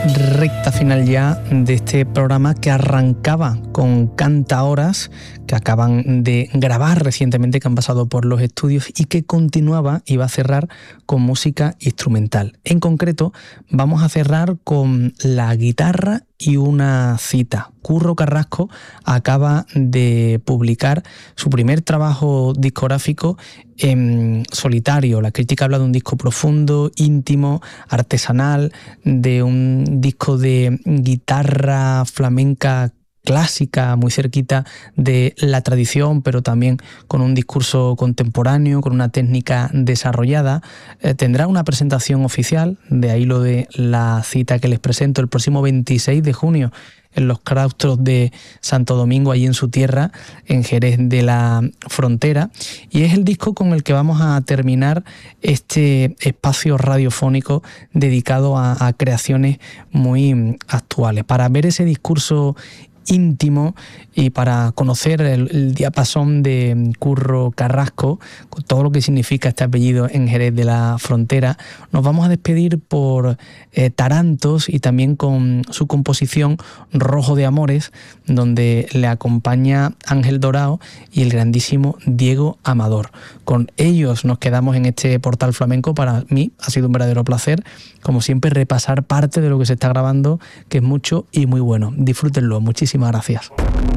recta final ya de este programa que arrancaba con Cantahoras, que acaban de grabar recientemente, que han pasado por los estudios, y que continuaba y va a cerrar con música instrumental. En concreto, vamos a cerrar con la guitarra y una cita. Curro Carrasco acaba de publicar su primer trabajo discográfico en solitario. La crítica habla de un disco profundo, íntimo, artesanal, de un disco de guitarra flamenca clásica, muy cerquita de la tradición, pero también con un discurso contemporáneo, con una técnica desarrollada. Tendrá una presentación oficial, de ahí lo de la cita que les presento, el próximo 26 de junio en los claustros de Santo Domingo, allí en su tierra, en Jerez de la Frontera. Y es el disco con el que vamos a terminar este espacio radiofónico dedicado a creaciones muy actuales. Para ver ese discurso íntimo y para conocer el diapasón de Curro Carrasco, con todo lo que significa este apellido en Jerez de la Frontera, nos vamos a despedir por Tarantos y también con su composición Rojo de Amores, donde le acompaña Ángel Dorao y el grandísimo Diego Amador. Con ellos nos quedamos en este portal flamenco. Para mí ha sido un verdadero placer, como siempre, repasar parte de lo que se está grabando, que es mucho y muy bueno. Disfrútenlo. Muchísimas gracias.